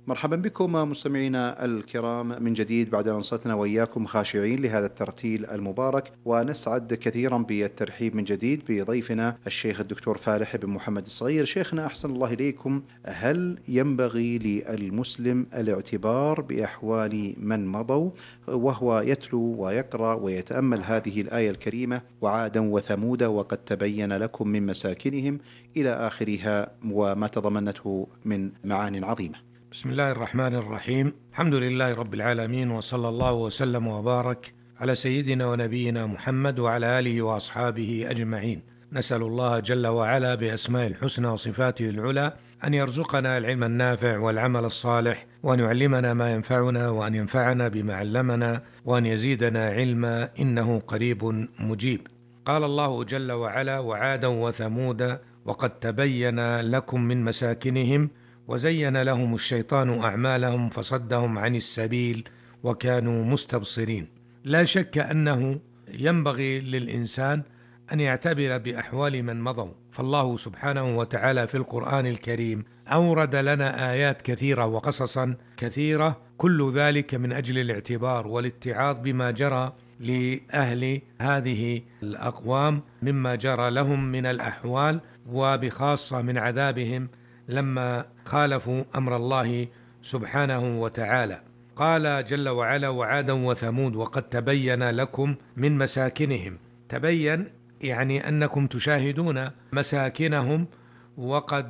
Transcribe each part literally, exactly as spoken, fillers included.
مرحبا بكم مستمعينا الكرام من جديد بعد أن أنصتنا وإياكم خاشعين لهذا الترتيل المبارك، ونسعد كثيرا بالترحيب من جديد بضيفنا الشيخ الدكتور فالح بن محمد الصغير. شيخنا أحسن الله إليكم، هل ينبغي للمسلم الاعتبار بأحوال من مضوا وهو يتلو ويقرأ ويتأمل هذه الآية الكريمة وعادا وثمود وقد تبين لكم من مساكنهم إلى آخرها وما تضمنته من معان عظيمة؟ بسم الله الرحمن الرحيم. الحمد لله رب العالمين، وصلى الله وسلم وبارك على سيدنا ونبينا محمد وعلى آله وأصحابه أجمعين. نسأل الله جل وعلا بأسماء الحسنى وصفاته العلى أن يرزقنا العلم النافع والعمل الصالح، وأن يعلمنا ما ينفعنا، وأن ينفعنا بما علمنا، وأن يزيدنا علما، إنه قريب مجيب. قال الله جل وعلا: وعادا وثمود وقد تبين لكم من مساكنهم وزين لهم الشيطان أعمالهم فصدهم عن السبيل وكانوا مستبصرين. لا شك أنه ينبغي للإنسان أن يعتبر بأحوال من مضوا، فالله سبحانه وتعالى في القرآن الكريم أورد لنا آيات كثيرة وقصصا كثيرة، كل ذلك من أجل الاعتبار والاتعاظ بما جرى لأهل هذه الأقوام مما جرى لهم من الأحوال، وبخاصة من عذابهم لما خالفوا أمر الله سبحانه وتعالى. قال جل وعلا: وعادا وثمود وقد تبين لكم من مساكنهم. تبين يعني أنكم تشاهدون مساكنهم وقد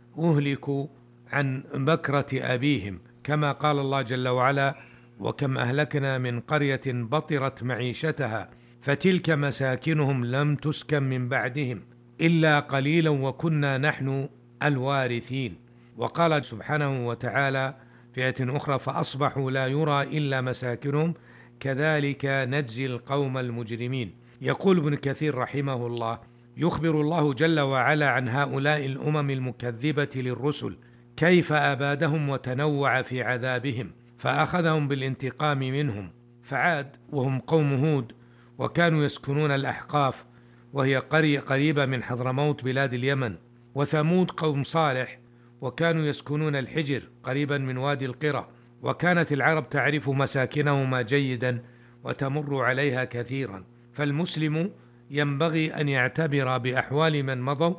أهلكوا عن بكرة أبيهم، كما قال الله جل وعلا: وكم أهلكنا من قرية بطرت معيشتها فتلك مساكنهم لم تسكن من بعدهم إلا قليلا وكنا نحن الوارثين. وقال سبحانه وتعالى في آية أخرى: فأصبحوا لا يرى إلا مساكنهم كذلك نجزي القوم المجرمين. يقول ابن كثير رحمه الله: يخبر الله جل وعلا عن هؤلاء الأمم المكذبة للرسل كيف أبادهم وتنوع في عذابهم فأخذهم بالانتقام منهم. فعاد وهم قوم هود، وكانوا يسكنون الأحقاف وهي قرية قريبة من حضرموت بلاد اليمن. وثمود قوم صالح، وكانوا يسكنون الحجر قريبا من وادي القرى، وكانت العرب تعرف مساكنهما جيدا وتمر عليها كثيرا. فالمسلم ينبغي أن يعتبر بأحوال من مضوا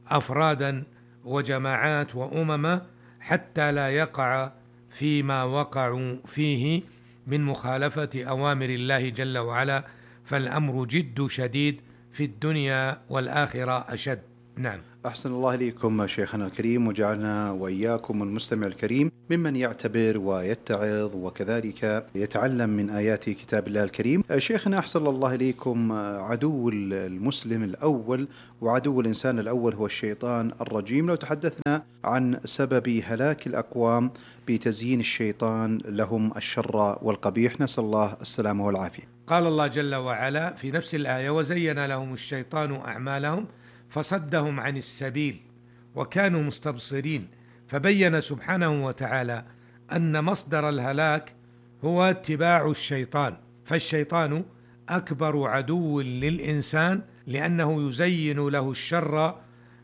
أفرادا وجماعات وأمما حتى لا يقع فيما وقعوا فيه من مخالفة أوامر الله جل وعلا، فالأمر جد شديد في الدنيا والآخرة أشد. نعم. أحسن الله إليكم شيخنا الكريم، وجعلنا وإياكم المستمع الكريم ممن يعتبر ويتعظ وكذلك يتعلم من آيات كتاب الله الكريم. شيخنا أحسن الله إليكم، عدو المسلم الأول وعدو الإنسان الأول هو الشيطان الرجيم. لو تحدثنا عن سبب هلاك الأقوام بتزيين الشيطان لهم الشر والقبيح، نسأل الله السلامة والعافية. قال الله جل وعلا في نفس الآية: وزين لهم الشيطان أعمالهم فصدهم عن السبيل وكانوا مستبصرين. فبين سبحانه وتعالى أن مصدر الهلاك هو اتباع الشيطان، فالشيطان أكبر عدو للإنسان لأنه يزين له الشر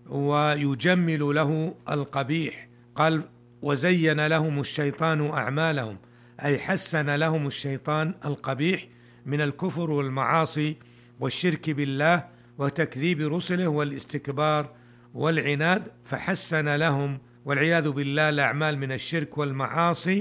ويجمل له القبيح. قال: وزين لهم الشيطان أعمالهم، أي حسن لهم الشيطان القبيح من الكفر والمعاصي والشرك بالله وتكذيب رسله والاستكبار والعناد، فحسن لهم والعياذ بالله الأعمال من الشرك والمعاصي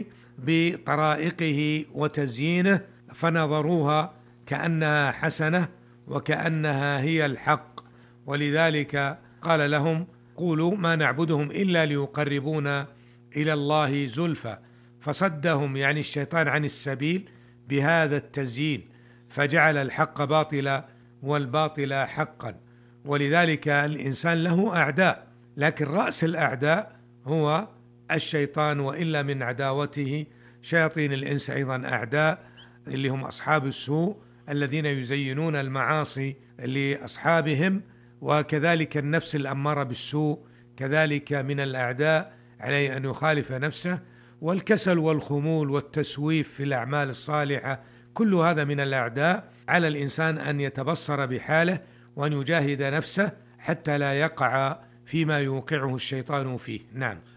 بطرائقه وتزيينه، فنظروها كأنها حسنة وكأنها هي الحق. ولذلك قال لهم: قولوا ما نعبدهم إلا ليقربونا إلى الله زلفى. فصدهم يعني الشيطان عن السبيل بهذا التزيين، فجعل الحق باطلا والباطل حقا. ولذلك الإنسان له أعداء، لكن رأس الأعداء هو الشيطان، وإلا من عداوته شياطين الإنس أيضا أعداء، اللي هم أصحاب السوء الذين يزينون المعاصي لأصحابهم، وكذلك النفس الأمارة بالسوء كذلك من الأعداء، عليه أن يخالف نفسه. والكسل والخمول والتسويف في الأعمال الصالحة كل هذا من الأعداء. على الإنسان أن يتبصر بحاله وأن يجاهد نفسه حتى لا يقع فيما يوقعه الشيطان فيه. نعم.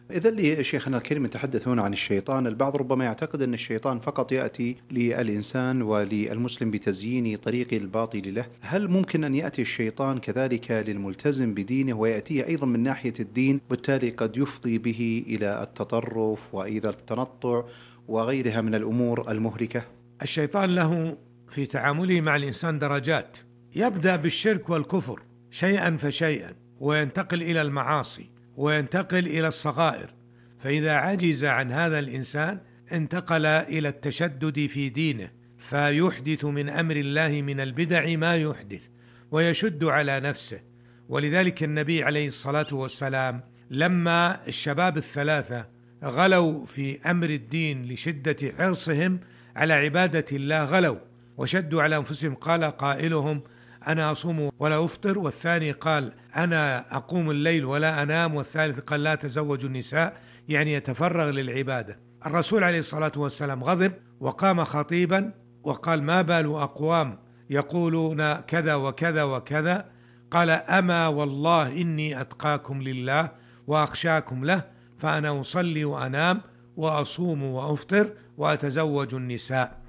إذا لي شيخنا الكريم نتحدث هنا عن الشيطان. البعض ربما يعتقد أن الشيطان فقط يأتي للإنسان وللمسلم بتزيين طريق الباطل له. هل ممكن أن يأتي الشيطان كذلك للملتزم بدينه ويأتيه أيضا من ناحية الدين، بالتالي قد يفضي به إلى التطرف وإذا التنطع وغيرها من الأمور المهلكة؟ الشيطان له في تعامله مع الإنسان درجات، يبدأ بالشرك والكفر شيئا فشيئا، وينتقل إلى المعاصي، وينتقل إلى الصغائر. فإذا عجز عن هذا الإنسان انتقل إلى التشدد في دينه، فيحدث من أمر الله من البدع ما يحدث ويشد على نفسه. ولذلك النبي عليه الصلاة والسلام لما الشباب الثلاثة غلوا في أمر الدين لشدة حرصهم على عبادة الله، غلوا وشدوا على أنفسهم، قال قائلهم: أنا أصوم ولا أفطر، والثاني قال: أنا أقوم الليل ولا أنام، والثالث قال: لا تزوج النساء، يعني يتفرغ للعبادة. الرسول عليه الصلاة والسلام غضب وقام خطيبا وقال: ما بال أقوام يقولون كذا وكذا وكذا؟ قال: أما والله إني أتقاكم لله وأخشاكم له، فأنا أصلي وأنام وأصوم وأفطر وأتزوج النساء.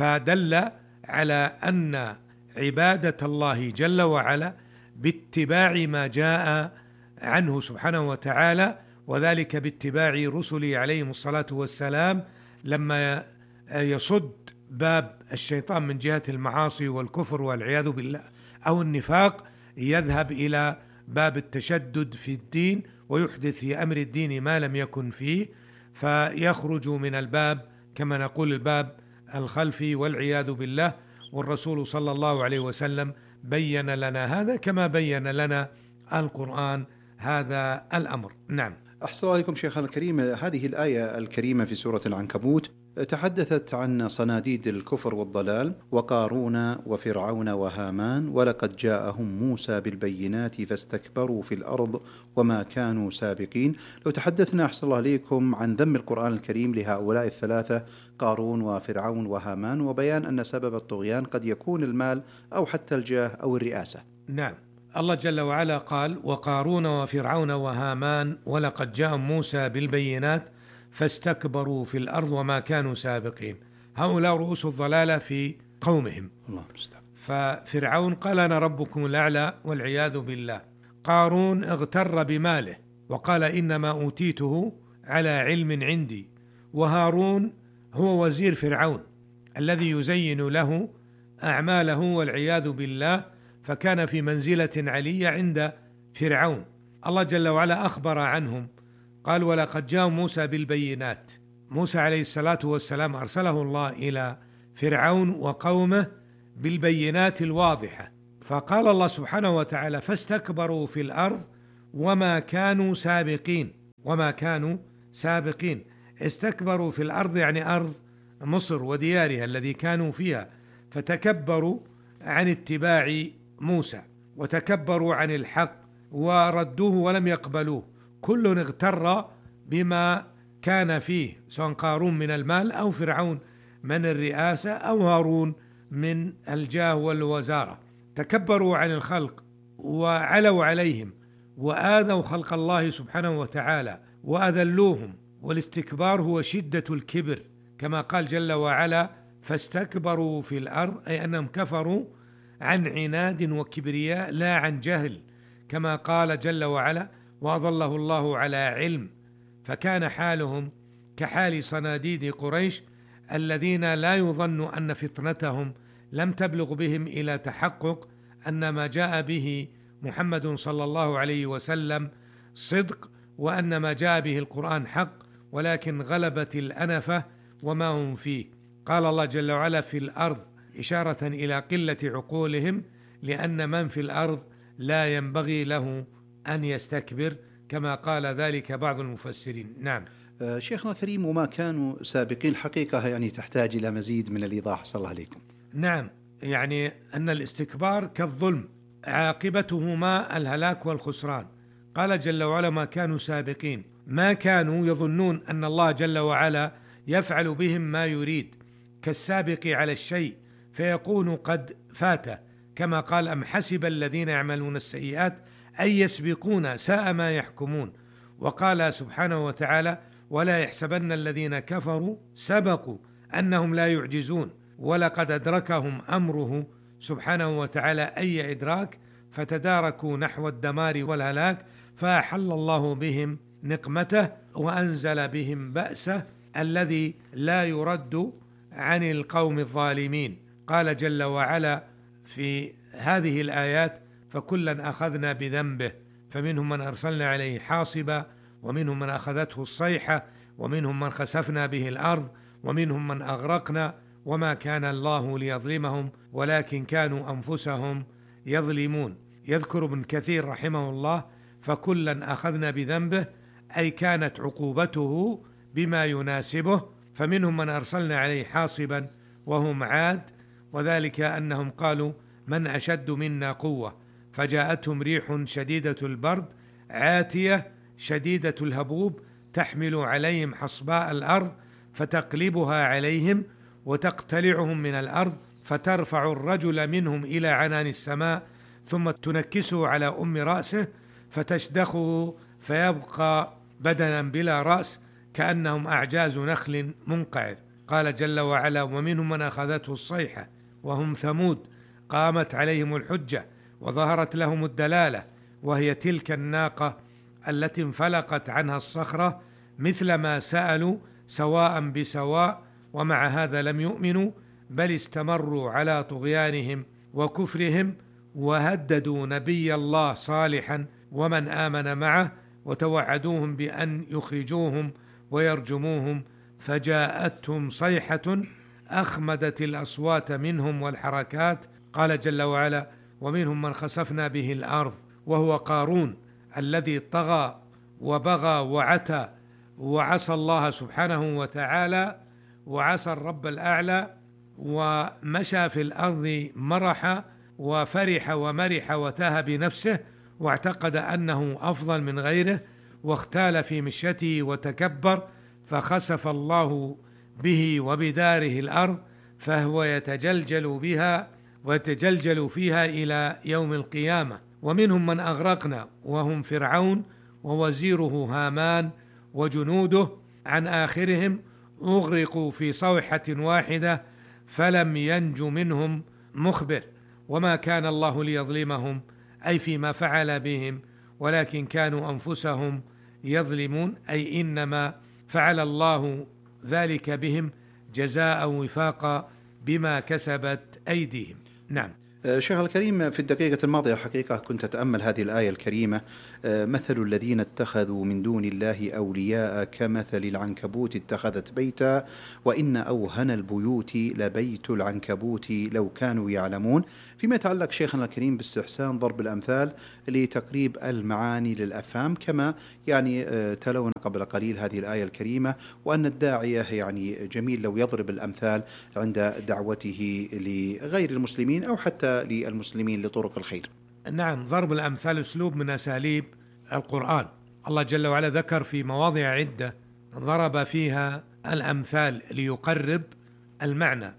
فدل على أن عبادة الله جل وعلا باتباع ما جاء عنه سبحانه وتعالى، وذلك باتباع رسله عليهم الصلاة والسلام. لما يصد باب الشيطان من جهة المعاصي والكفر والعياذ بالله أو النفاق، يذهب إلى باب التشدد في الدين ويحدث في أمر الدين ما لم يكن فيه، فيخرج من الباب كما نقول الباب الخلفي والعياذ بالله. والرسول صلى الله عليه وسلم بين لنا هذا كما بين لنا القرآن هذا الأمر. نعم. أحسن الله عليكم شيخنا الكريم. هذه الآية الكريمة في سورة العنكبوت تحدثت عن صناديد الكفر والضلال وقارون وفرعون وهامان، ولقد جاءهم موسى بالبينات فاستكبروا في الأرض وما كانوا سابقين. لو تحدثنا أحسن الله عليكم عن ذم القرآن الكريم لهؤلاء الثلاثة، قارون وفرعون وهامان، وبيان أن سبب الطغيان قد يكون المال أو حتى الجاه أو الرئاسة. نعم. الله جل وعلا قال: وقارون وفرعون وهامان ولقد جاءهم موسى بالبينات فاستكبروا في الأرض وما كانوا سابقين. هؤلاء رؤوس الضلالة في قومهم. الله المستعان. ففرعون قال: أنا ربكم الأعلى والعياذ بالله. قارون اغتر بماله وقال: إنما أوتيته على علم عندي. وهارون هو وزير فرعون الذي يزين له أعماله والعياذ بالله، فكان في منزلة علية عند فرعون. الله جل وعلا أخبر عنهم قال: ولقد جاء موسى بالبينات. موسى عليه الصلاة والسلام أرسله الله إلى فرعون وقومه بالبينات الواضحة. فقال الله سبحانه وتعالى: فاستكبروا في الأرض وما كانوا سابقين. وما كانوا سابقين، استكبروا في الأرض يعني أرض مصر وديارها الذي كانوا فيها، فتكبروا عن اتباع موسى وتكبروا عن الحق وردوه ولم يقبلوه. كل اغتر بما كان فيه، سواء قارون من المال أو فرعون من الرئاسة أو هارون من الجاه والوزارة. تكبروا عن الخلق وعلوا عليهم وآذوا خلق الله سبحانه وتعالى وأذلوهم. والاستكبار هو شدة الكبر، كما قال جل وعلا: فاستكبروا في الأرض، أي أنهم كفروا عن عناد وكبرياء لا عن جهل، كما قال جل وعلا: وأضله الله على علم. فكان حالهم كحال صناديد قريش الذين لا يظن أن فتنتهم لم تبلغ بهم إلى تحقق أن ما جاء به محمد صلى الله عليه وسلم صدق، وأن ما جاء به القرآن حق، ولكن غلبت الأنفة وما هم فيه. قال الله جل وعلا: في الأرض، إشارة إلى قلة عقولهم، لأن من في الأرض لا ينبغي له أن يستكبر، كما قال ذلك بعض المفسرين. نعم. آه شيخنا الكريم، وما كانوا سابقين الحقيقة يعني تحتاج إلى مزيد من الإيضاح صلى الله عليكم. نعم، يعني أن الاستكبار كالظلم عاقبتهما الهلاك والخسران. قال جل وعلا: ما كانوا سابقين، ما كانوا يظنون أن الله جل وعلا يفعل بهم ما يريد، كالسابق على الشيء فيكون قد فات، كما قال: أم حسب الذين يعملون السيئات أن يسبقون، ساء ما يحكمون. وقال سبحانه وتعالى: ولا يحسبن الذين كفروا سبقوا أنهم لا يعجزون، ولقد أدركهم أمره سبحانه وتعالى أي إدراك، فتداركوا نحو الدمار والهلاك، فأحل الله بهم نقمته وأنزل بهم بأسه الذي لا يرد عن القوم الظالمين. قال جل وعلا في هذه الآيات: فكلا أخذنا بذنبه، فمنهم من أرسلنا عليه حاصبا، ومنهم من أخذته الصيحة، ومنهم من خسفنا به الأرض، ومنهم من أغرقنا، وما كان الله ليظلمهم ولكن كانوا أنفسهم يظلمون. يذكر ابن كثير رحمه الله: فكلا أخذنا بذنبه، أي كانت عقوبته بما يناسبه، فمنهم من أرسلنا عليه حاصبا وهم عاد، وذلك أنهم قالوا: من أشد منا قوة، فجاءتهم ريح شديدة البرد عاتية شديدة الهبوب تحمل عليهم حصباء الأرض فتقلبها عليهم وتقتلعهم من الأرض، فترفع الرجل منهم إلى عنان السماء، ثم تنكسه على أم رأسه فتشدخه فيبقى بدنا بلا رأس كأنهم أعجاز نخل منقعر. قال جل وعلا: ومنهم من أخذته الصيحة وهم ثمود، قامت عليهم الحجة وظهرت لهم الدلالة، وهي تلك الناقة التي انفلقت عنها الصخرة مثل ما سألوا سواء بسواء، ومع هذا لم يؤمنوا، بل استمروا على طغيانهم وكفرهم، وهددوا نبي الله صالحا ومن آمن معه، وتوعدوهم بأن يخرجوهم ويرجموهم، فجاءتهم صيحة أخمدت الأصوات منهم والحركات. قال جل وعلا: ومنهم من خسفنا به الأرض، وهو قارون الذي طغى وبغى وعتى وعصى الله سبحانه وتعالى وعصى الرب الأعلى، ومشى في الأرض مرحا وفرح ومرح وتاه بنفسه، واعتقد أنه أفضل من غيره، واختال في مشيته وتكبر، فخسف الله به وبداره الأرض، فهو يتجلجل بها ويتجلجل فيها إلى يوم القيامة. ومنهم من أغرقنا، وهم فرعون ووزيره هامان وجنوده، عن آخرهم أغرقوا في صوحة واحدة فلم ينج منهم مخبر، وما كان الله ليظلمهم، أي فيما فعل بهم، ولكن كانوا أنفسهم يظلمون، أي إنما فعل الله ذلك بهم جزاء وفاقا بما كسبت أيديهم. نعم. شيخ الكريم، في الدقيقة الماضية حقيقة كنت أتأمل هذه الآية الكريمة: مثل الذين اتخذوا من دون الله أولياء كمثل العنكبوت اتخذت بيتا وإن أوهن البيوت لبيت العنكبوت لو كانوا يعلمون. فيما يتعلق شيخنا الكريم باستحسان ضرب الأمثال لتقريب المعاني للأفهام، كما يعني تلونا قبل قليل هذه الآية الكريمة، وأن الداعية يعني جميل لو يضرب الأمثال عند دعوته لغير المسلمين أو حتى للمسلمين لطرق الخير. نعم، ضرب الأمثال أسلوب من أساليب القرآن. الله جل وعلا ذكر في مواضع عدة ضرب فيها الأمثال ليقرب المعنى،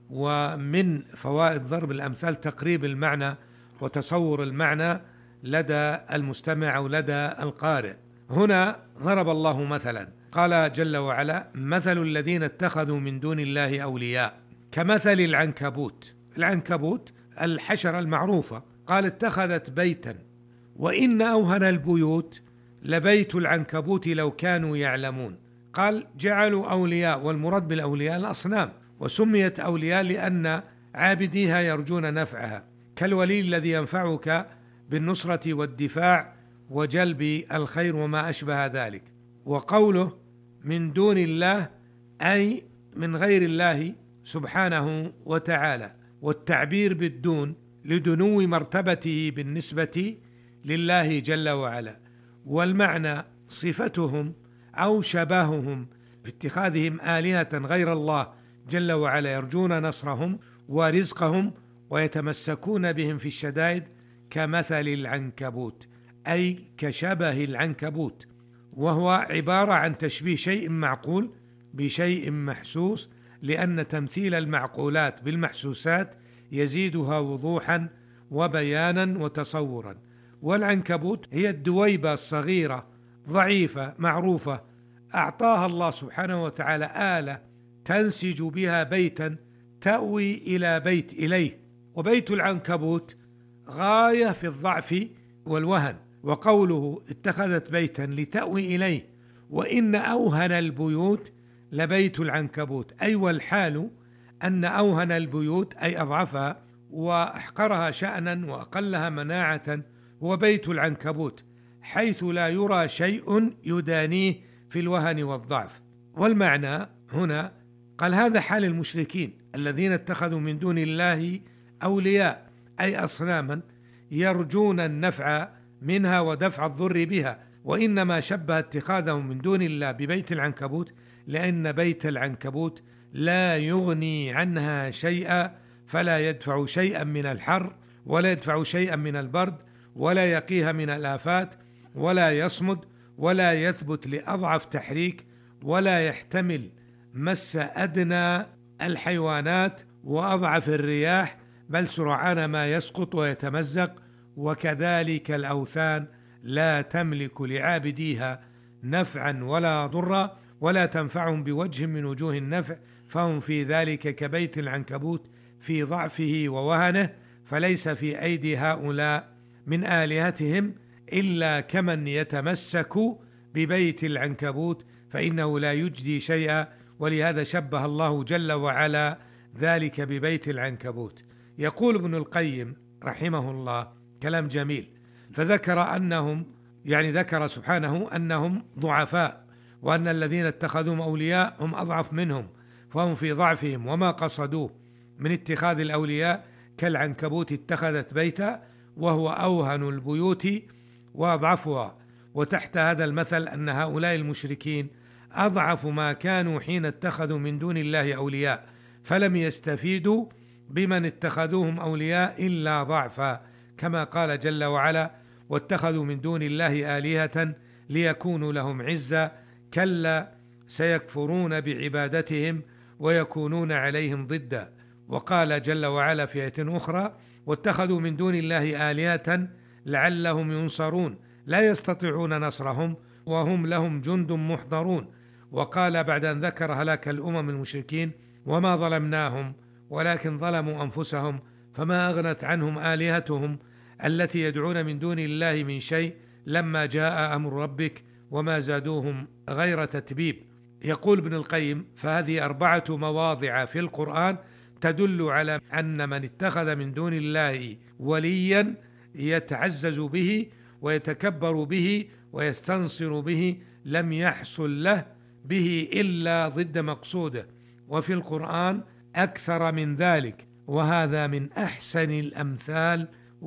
ومن فوائد ضرب الأمثال تقريب المعنى وتصور المعنى لدى المستمع أو لدى القارئ. هنا ضرب الله مثلا، قال جل وعلا: مثل الذين اتخذوا من دون الله أولياء كمثل العنكبوت. العنكبوت الحشرة المعروفة، قال: اتخذت بيتا وإن أوهن البيوت لبيت العنكبوت لو كانوا يعلمون. قال: جعلوا أولياء، والمراد بالأولياء الأصنام، وسميت أولياء لأن عابديها يرجون نفعها، كالولي الذي ينفعك بالنصرة والدفاع وجلب الخير وما أشبه ذلك. وقوله من دون الله أي من غير الله سبحانه وتعالى، والتعبير بالدون لدنو مرتبته بالنسبة لله جل وعلا، والمعنى صفتهم أو شبههم في اتخاذهم آلهة غير الله جل وعلا يرجون نصرهم ورزقهم ويتمسكون بهم في الشدائد، كمثل العنكبوت أي كشبه العنكبوت، وهو عبارة عن تشبيه شيء معقول بشيء محسوس، لأن تمثيل المعقولات بالمحسوسات يزيدها وضوحا وبيانا وتصورا. والعنكبوت هي الدويبة الصغيرة ضعيفة معروفة أعطاها الله سبحانه وتعالى آلة تنسج بها بيتا تأوي إلى بيت إليه. وبيت العنكبوت غاية في الضعف والوهن، وقوله اتخذت بيتا لتأوي إليه وإن أوهن البيوت لبيت العنكبوت، أي والحال أن أوهن البيوت أي أضعفها وأحقرها شأنا وأقلها مناعة هو بيت العنكبوت، حيث لا يرى شيء يدانيه في الوهن والضعف. والمعنى هنا قال هذا حال المشركين الذين اتخذوا من دون الله أولياء، أي أصناما يرجون النفع منها ودفع الضر بها، وإنما شبه اتخاذهم من دون الله ببيت العنكبوت لأن بيت العنكبوت لا يغني عنها شيئا، فلا يدفع شيئا من الحر ولا يدفع شيئا من البرد ولا يقيها من الآفات ولا يصمد ولا يثبت لأضعف تحريك ولا يحتمل مس أدنى الحيوانات وأضعف الرياح، بل سرعان ما يسقط ويتمزق. وكذلك الأوثان لا تملك لعابديها نفعا ولا ضرا ولا تنفعهم بوجه من وجوه النفع، فهم في ذلك كبيت العنكبوت في ضعفه ووهنه، فليس في أيدي هؤلاء من آلهتهم إلا كمن يتمسك ببيت العنكبوت فإنه لا يجدي شيئا، ولهذا شبه الله جل وعلا ذلك ببيت العنكبوت. يقول ابن القيم رحمه الله كلام جميل، فذكر أنهم يعني ذكر سبحانه أنهم ضعفاء، وأن الذين اتخذوهم أولياء هم أضعف منهم، فهم في ضعفهم وما قصدوه من اتخاذ الأولياء كالعنكبوت اتخذت بيتا وهو أوهن البيوت وأضعفها. وتحت هذا المثل أن هؤلاء المشركين أضعف ما كانوا حين اتخذوا من دون الله أولياء، فلم يستفيدوا بمن اتخذوهم أولياء إلا ضعفا، كما قال جل وعلا واتخذوا من دون الله آلهة ليكونوا لهم عزا، كلا سيكفرون بعبادتهم ويكونون عليهم ضدا. وقال جل وعلا في آية أخرى واتخذوا من دون الله آلهة لعلهم ينصرون لا يستطيعون نصرهم وهم لهم جند محضرون. وقال بعد أن ذكر هلاك الأمم المشركين وما ظلمناهم ولكن ظلموا أنفسهم فما أغنت عنهم آلهتهم التي يدعون من دون الله من شيء لما جاء أمر ربك وما زادوهم غير تتبيب. يقول ابن القيم فهذه أربعة مواضع في القرآن تدل على أن من اتخذ من دون الله وليا يتعزز به ويتكبر به ويستنصر به لم يحصل له به إلا ضد مقصوده، وفي القرآن أكثر من ذلك، وهذا من أحسن الأمثال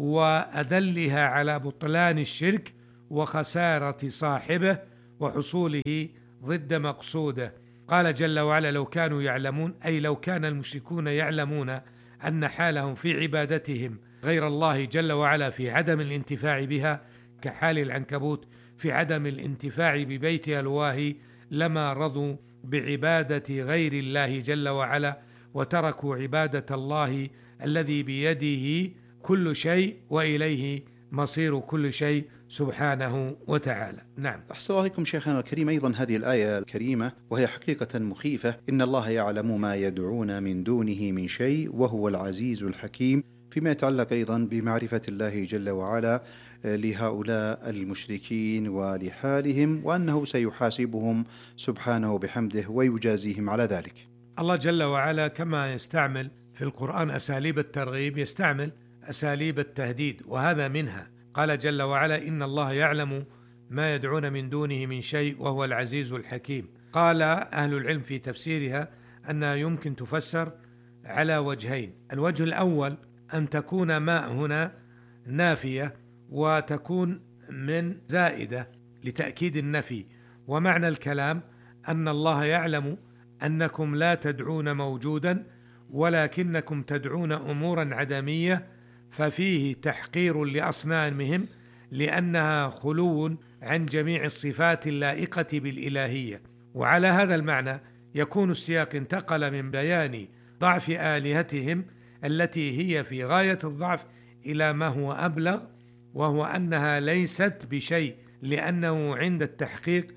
وأدلها على بطلان الشرك وخسارة صاحبه وحصوله ضد مقصوده. قال جل وعلا لو كانوا يعلمون، أي لو كان المشركون يعلمون أن حالهم في عبادتهم غير الله جل وعلا في عدم الانتفاع بها كحال العنكبوت في عدم الانتفاع ببيتها الواهي لما رضوا بعبادة غير الله جل وعلا وتركوا عبادة الله الذي بيده كل شيء وإليه مصير كل شيء سبحانه وتعالى. نعم. أحسن الله عليكم شيخنا الكريم. أيضا هذه الآية الكريمة وهي حقيقة مخيفة، إن الله يعلم ما يدعون من دونه من شيء وهو العزيز الحكيم، فيما يتعلق أيضا بمعرفة الله جل وعلا لهؤلاء المشركين ولحالهم، وأنه سيحاسبهم سبحانه بحمده ويجازيهم على ذلك. الله جل وعلا كما يستعمل في القرآن أساليب الترغيب يستعمل أساليب التهديد، وهذا منها. قال جل وعلا إن الله يعلم ما يدعون من دونه من شيء وهو العزيز الحكيم. قال أهل العلم في تفسيرها أنها يمكن تفسر على وجهين. الوجه الأول أن تكون ما هنا نافية وتكون من زائدة لتأكيد النفي، ومعنى الكلام أن الله يعلم أنكم لا تدعون موجودا ولكنكم تدعون أمورا عدمية، ففيه تحقير لأصنامهم لأنها خلو عن جميع الصفات اللائقة بالإلهية. وعلى هذا المعنى يكون السياق انتقل من بيان ضعف آلهتهم التي هي في غاية الضعف إلى ما هو أبلغ، وهو أنها ليست بشيء لأنه عند التحقيق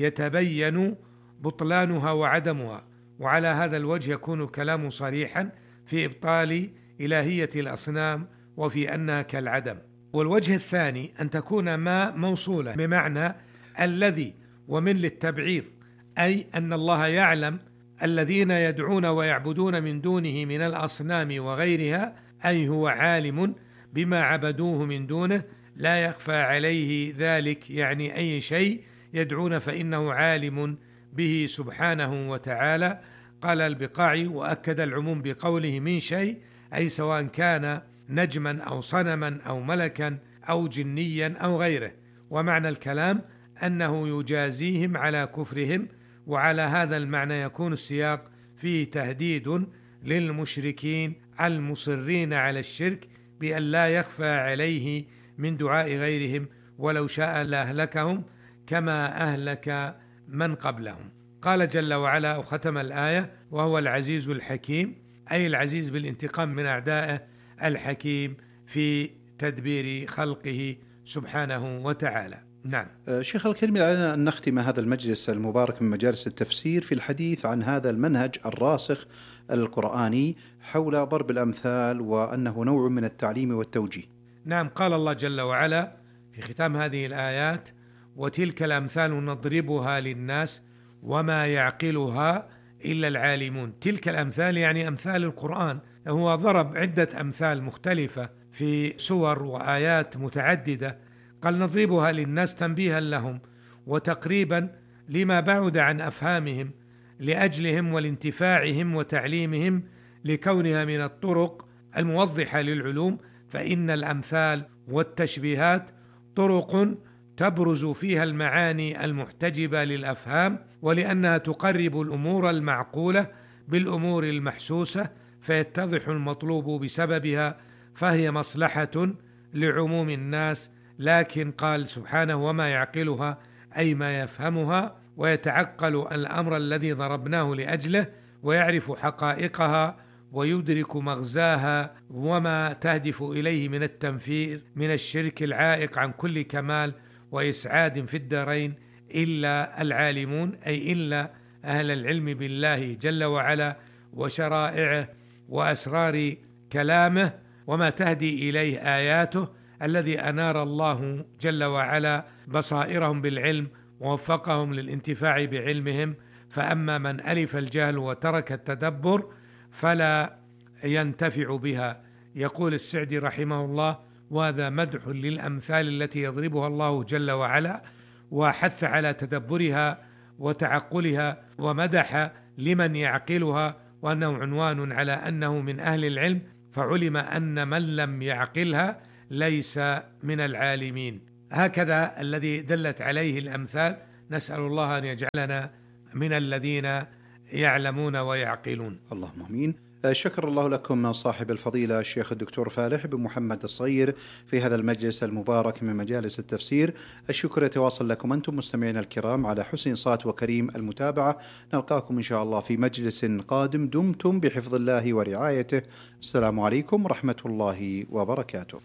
يتبين بطلانها وعدمها، وعلى هذا الوجه يكون الكلام صريحا في إبطال إلهية الأصنام وفي أنها كالعدم. والوجه الثاني أن تكون ما موصولة بمعنى الذي ومن للتبعيض، أي أن الله يعلم الذين يدعون ويعبدون من دونه من الأصنام وغيرها، أي هو عالم بما عبدوه من دونه لا يخفى عليه ذلك، يعني أي شيء يدعون فإنه عالم به سبحانه وتعالى. قال البقاعي وأكد العموم بقوله من شيء، أي سواء كان نجما أو صنما أو ملكا أو جنيا أو غيره. ومعنى الكلام أنه يجازيهم على كفرهم، وعلى هذا المعنى يكون السياق فيه تهديد للمشركين المصرين على الشرك بأن لا يخفى عليه من دعاء غيرهم، ولو شاء لأهلكهم كما أهلك من قبلهم. قال جل وعلا وختم الآية وهو العزيز الحكيم، أي العزيز بالانتقام من أعدائه، الحكيم في تدبير خلقه سبحانه وتعالى. نعم. شيخ الكريم، علينا أن نختم هذا المجلس المبارك من مجالس التفسير في الحديث عن هذا المنهج الراسخ القرآني حول ضرب الأمثال، وأنه نوع من التعليم والتوجيه. نعم. قال الله جل وعلا في ختام هذه الآيات وتلك الأمثال نضربها للناس وما يعقلها إلا العالمون. تلك الأمثال يعني أمثال القرآن، هو ضرب عدة أمثال مختلفة في سور وآيات متعددة، قال نضربها للناس تنبيها لهم وتقريبا لما بعد عن أفهامهم لأجلهم والانتفاعهم وتعليمهم، لكونها من الطرق الموضحة للعلوم. فإن الأمثال والتشبيهات طرق تبرز فيها المعاني المحتجبة للأفهام، ولأنها تقرب الأمور المعقولة بالأمور المحسوسة فيتضح المطلوب بسببها، فهي مصلحة لعموم الناس. لكن قال سبحانه وما يعقلها، أي ما يفهمها ويتعقل الأمر الذي ضربناه لأجله، ويعرف حقائقها ويدرك مغزاها وما تهدف إليه من التنفير من الشرك العائق عن كل كمال وإسعاد في الدارين، إلا العالمون، أي إلا أهل العلم بالله جل وعلا وشرائعه وأسرار كلامه وما تهدي إليه آياته، الذي أنار الله جل وعلا بصائرهم بالعلم ووفقهم للانتفاع بعلمهم. فأما من ألف الجهل وترك التدبر فلا ينتفع بها. يقول السعدي رحمه الله وهذا مدح للأمثال التي يضربها الله جل وعلا، وحث على تدبرها وتعقلها، ومدح لمن يعقلها، وأنه عنوان على أنه من أهل العلم، فعلم أن من لم يعقلها ليس من العالمين. هكذا الذي دلت عليه الأمثال. نسأل الله أن يجعلنا من الذين يعلمون ويعقلون. اللهم آمين. شكر الله لكم صاحب الفضيلة الشيخ الدكتور فالح بن محمد الصغير في هذا المجلس المبارك من مجالس التفسير. الشكر يتواصل لكم أنتم مستمعين الكرام على حسن صوت وكريم المتابعة. نلقاكم إن شاء الله في مجلس قادم، دمتم بحفظ الله ورعايته. السلام عليكم ورحمة الله وبركاته.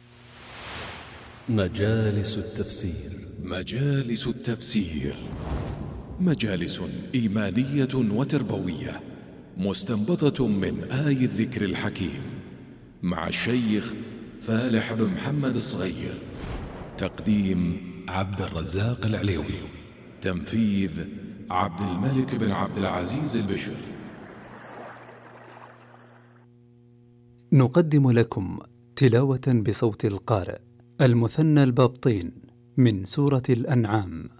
مجالس التفسير. مجالس التفسير مجالس إيمانية وتربوية مستنبطة من آي الذكر الحكيم، مع الشيخ فالح بن محمد الصغير. تقديم عبد الرزاق العليوي. تنفيذ عبد الملك بن عبد العزيز البشر. نقدم لكم تلاوة بصوت القارئ المثنى البابطين من سورة الأنعام.